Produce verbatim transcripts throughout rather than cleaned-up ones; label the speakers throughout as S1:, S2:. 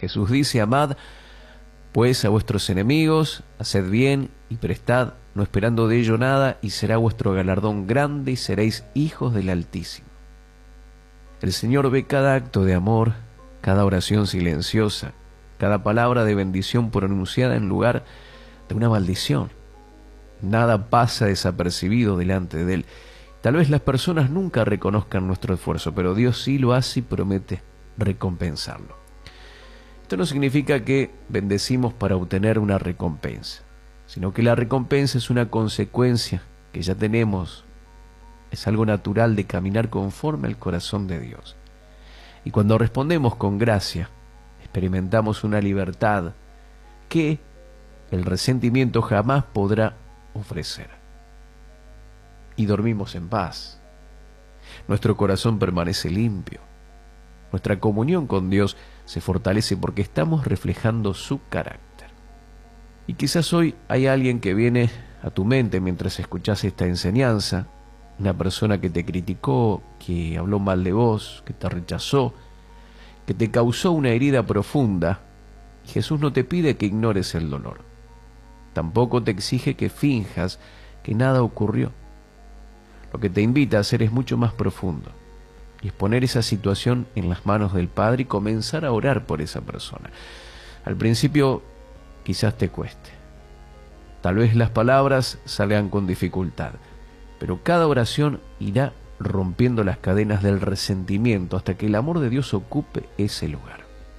S1: Jesús dice: amad pues a vuestros enemigos, haced bien y prestad, no esperando de ello nada, y será vuestro galardón grande y seréis hijos del Altísimo. El Señor ve cada acto de amor, cada oración silenciosa, cada palabra de bendición pronunciada en lugar de una maldición. Nada pasa desapercibido delante de Él. Tal vez las personas nunca reconozcan nuestro esfuerzo, pero Dios sí lo hace y promete recompensarlo. Esto no significa que bendecimos para obtener una recompensa, sino que la recompensa es una consecuencia que ya tenemos. Es algo natural de caminar conforme al corazón de Dios. Y cuando respondemos con gracia, experimentamos una libertad que el resentimiento jamás podrá ofrecer. Y dormimos en paz. Nuestro corazón permanece limpio. Nuestra comunión con Dios se fortalece porque estamos reflejando su carácter. Y quizás hoy hay alguien que viene a tu mente mientras escuchas esta enseñanza, una persona que te criticó, que habló mal de vos, que te rechazó, que te causó una herida profunda. Y Jesús no te pide que ignores el dolor. Tampoco te exige que finjas que nada ocurrió. Lo que te invita a hacer es mucho más profundo. Y es poner esa situación en las manos del Padre y comenzar a orar por esa persona. Al principio quizás te cueste. Tal vez las palabras salgan con dificultad, pero cada oración irá rompiendo las cadenas del resentimiento hasta que el amor de Dios ocupe ese lugar.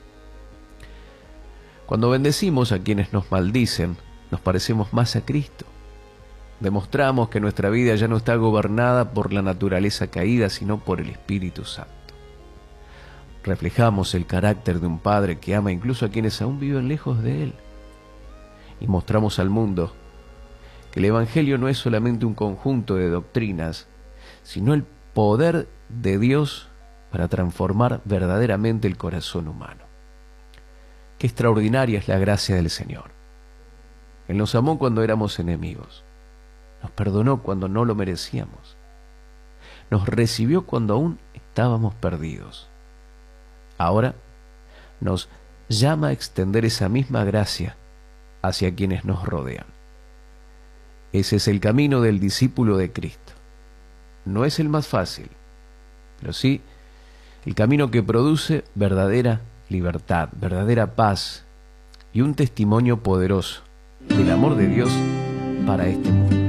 S1: Cuando bendecimos a quienes nos maldicen, nos parecemos más a Cristo. Demostramos que nuestra vida ya no está gobernada por la naturaleza caída, sino por el Espíritu Santo. Reflejamos el carácter de un Padre que ama incluso a quienes aún viven lejos de Él. Y mostramos al mundo que el Evangelio no es solamente un conjunto de doctrinas, sino el poder de Dios para transformar verdaderamente el corazón humano. Qué extraordinaria es la gracia del Señor. Él nos amó cuando éramos enemigos. Nos perdonó cuando no lo merecíamos. Nos recibió cuando aún estábamos perdidos. Ahora nos llama a extender esa misma gracia hacia quienes nos rodean. Ese es el camino del discípulo de Cristo. No es el más fácil, pero sí el camino que produce verdadera libertad, verdadera paz y un testimonio poderoso del amor de Dios para este mundo.